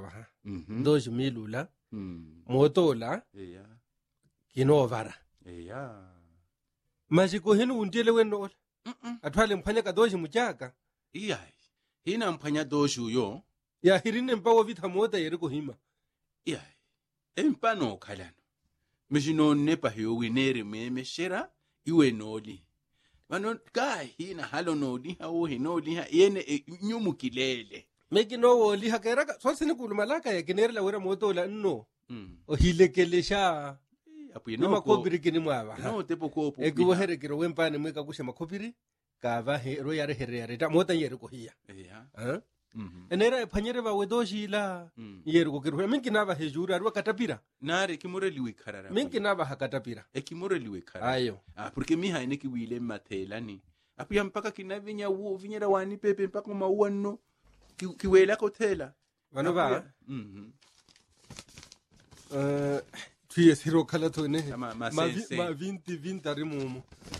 baba ha doji milula motola kinovara majiko hinu undile weno atwale mphanya ka doji mujaka hina mphanya doji uyo ya hirine mpawo vita mota yeriko hima empano khalano mishino nepa hiyo winere memeshera iwe noli mano ka hina halo noli hawo hinoli ha yene nyumukilele meki no woli hakera so sini kulumalaka ya kinerela wera motola nno o hilekelesha apuyeno makobiri kini mwaba no tepo kopo ego here kiro wempane mweka kusha makobiri kava hero yare here yare ta mota yere ko hiya enera phanyere ba wedoshi la yere ko kiro minki naba hejura arwa katapira nare kimoreliwe kharara minki naba hakatapira ekimoreliwe kharara ayo porque mi haine ki wile mathela ni apuya mpaka kinavinya wo vinyera wani pepe mpaka mauano kiwela ko thela vano ba tuye siro khala thone ma 20 ari mumu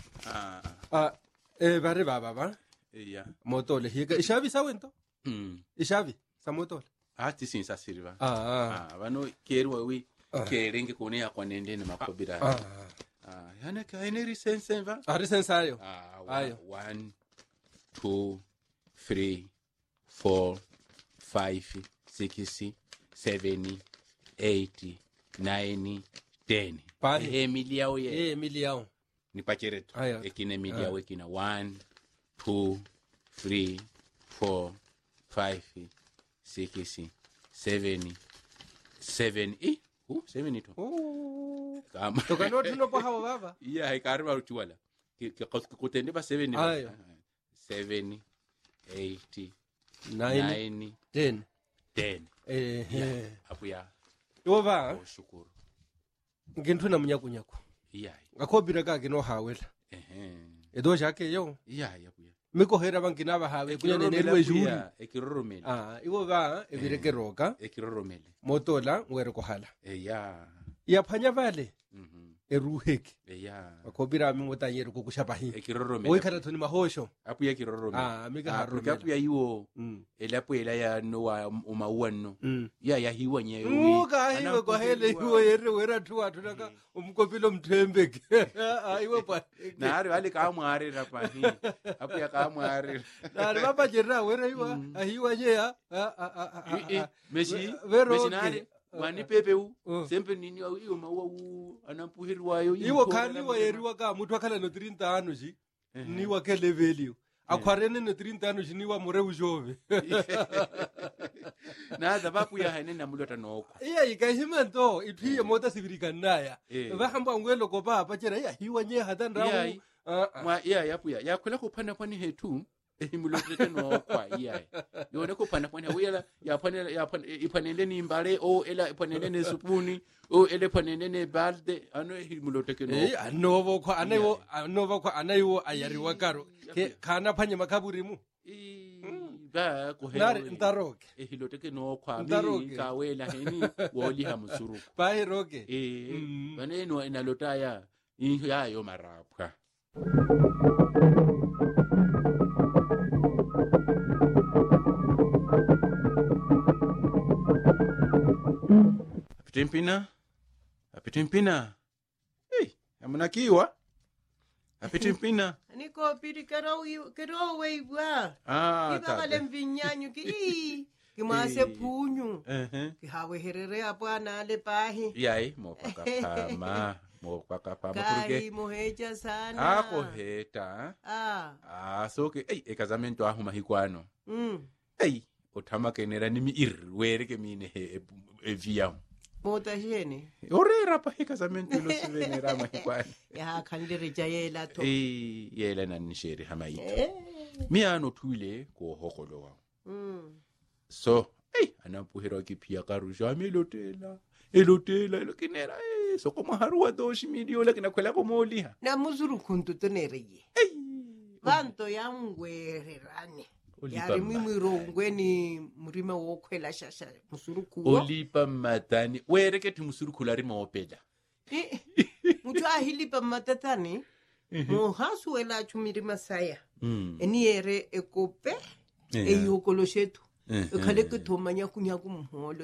bare baba ba motole higa ishavi sawento ishavi samotole ati sinsa siriva vano kerwa wi kerenge kone yakwanende ne makobira yana kaine risense va arisensayo ayo 1 2 3 4 5 6 7 8 9 10 emiliao ye emiliao ni pachereto ekine emiliao ekina 1 2 3 4 5 6 7 7 ito kama tokano tuno po hawa baba ikarba uchuala kutende ba 7 7 8 9 10 apuya yoba shukuru ngintu na munyakunyaku akobira kake no hawela edo jake yo apuya miko hera bangina ba hawe kunyane nerwe juri ekiroromele iwo ba ebireke roka ekiroromele motola ngwere ko hala ya phanya vale eruheki akobira mi motanyere ko kushabahi ekiroromele oyi khara thoni mahosho apuya ekiroromele mika haromele apuya yiwo elapuela ya no wa umawano ya hiwa nyeyo uka hiwe kwa hele hiwe yere wera tuwa tunaka umkopilo mthembeke iwe pa na ari wale ka mware rapani apuya ka mware na baba jera wera hiwa nyeya meshi nare wani pepeu sempe nini iyo mawa anampuhirwayo iwo khani wa yeriwa ka muthu akhala no 30 ji ni wa ke level akhwarene no 30 ji ni wa more ujove na zabapu ya haine na mulota noko ikahimento ithiye mota sivirikanaya vahamba ngwelo ko baba chera ya hiwa nye hadan rawo yapuya yakhula kuphana phani hethu ehimulotete no kwa yone kuphana phani uyela iphanele ni imbale o ela iphanele ne supuni o ele phanele ne balde ano ehimuloteke no anovo kwa anayo ayariwa karo khana phanye makaburimu ba kohela ntaroke ehiloteke no kwa ka wela heni woli hamusuruku ba heroke baneno inalotaya yayo marapha apitimpina amunakiwa apitimpina niko piri kero weibwa kibagale mvinyanyu kimase punyu kihawe herere apana le pahi yai mopaka pama porque moheja sana heta soke ekazamento ahuma hikwano othama kenera nimi irwere ke mine evia mota jene orera pa ekazamento lo sivenera mahikwano ya khandire jayela to yela na nisheri hamaita miano thule ko hokolo wa so anampuhira kipia karusha elotela elokinera so como harua 2 miliones lakini kwela komoliha na muzuru kuntu tonereye vanto yangwererane yari mimiro ngweni murima wokhwela shasha musuruku olipa matani wereke ti musuruku lari maopela mutu ahilipa matatani muhasu ela chumirima saya eniere ekope eyokolo shetu khale ke thomanya kunyaku mholo